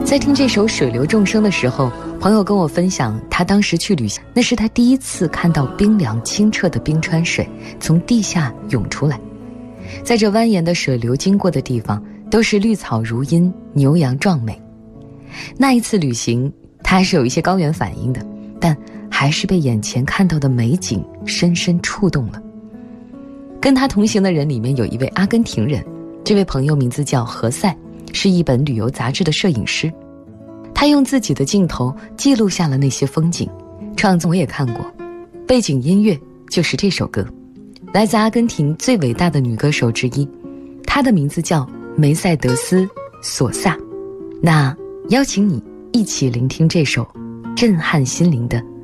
在听这首《水流众生》的时候，朋友跟我分享他当时去旅行，那是他第一次看到冰凉清澈的冰川水从地下涌出来，在这蜿蜒的水流经过的地方都是绿草如茵，牛羊壮美。那一次旅行他还是有一些高原反应的，但还是被眼前看到的美景深深触动了。跟他同行的人里面有一位阿根廷人，这位朋友名字叫何塞，是一本旅游杂志的摄影师。他用自己的镜头记录下了那些风景，创作我也看过，背景音乐就是这首歌，来自阿根廷最伟大的女歌手之一，她的名字叫梅赛德斯·索萨。那邀请你一起聆听这首震撼心灵的